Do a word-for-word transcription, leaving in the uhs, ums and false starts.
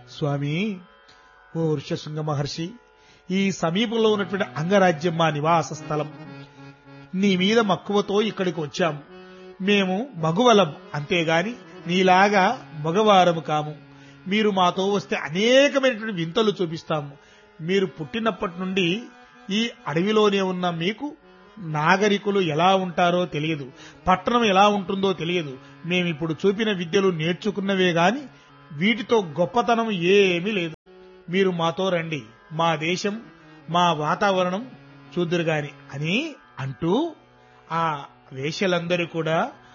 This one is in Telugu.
స్వామి, ఓ ఋష్యశృంగ మహర్షి, ఈ సమీపంలో ఉన్నటువంటి అంగరాజ్యం మా నివాస స్థలం. నీ మీద మక్కువతో ఇక్కడికి వచ్చాము. మేము మగువలం, అంతేగాని నీలాగా మగవారము కాము. మీరు మాతో వస్తే అనేకమైనటువంటి వింతలు చూపిస్తాము. మీరు పుట్టినప్పటి నుండి ఈ అడవిలోనే ఉన్న మీకు నాగరికులు ఎలా ఉంటారో తెలియదు, పట్టణం ఎలా ఉంటుందో తెలియదు. మేమిప్పుడు చూపిన విద్యలు నేర్చుకున్నవే గాని వీటితో గొప్పతనం ఏమీ లేదు. మీరు మాతో రండి, మా దేశం, మా వాతావరణం చూద్దురుగాని అని అంటూ ఆ వేశ్యలందరూ కూడా